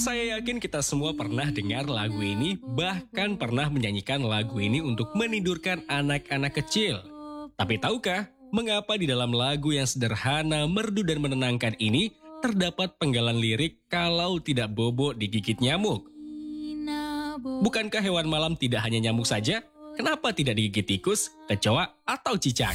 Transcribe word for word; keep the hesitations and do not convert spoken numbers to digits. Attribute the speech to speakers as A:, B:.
A: Saya yakin kita semua pernah dengar lagu ini, bahkan pernah menyanyikan lagu ini untuk menidurkan anak-anak kecil. Tapi tahukah, mengapa di dalam lagu yang sederhana, merdu dan menenangkan ini, terdapat penggalan lirik kalau tidak bobo digigit nyamuk? Bukankah hewan malam tidak hanya nyamuk saja? Kenapa tidak digigit tikus, kecoa, atau cicak?